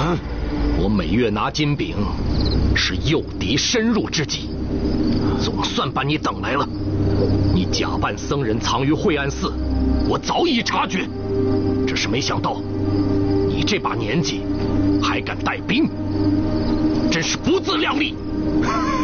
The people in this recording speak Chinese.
我每月拿金饼，是诱敌深入之计。总算把你等来了。你假扮僧人藏于惠安寺，我早已察觉，只是没想到你这把年纪还敢带兵，真是不自量力。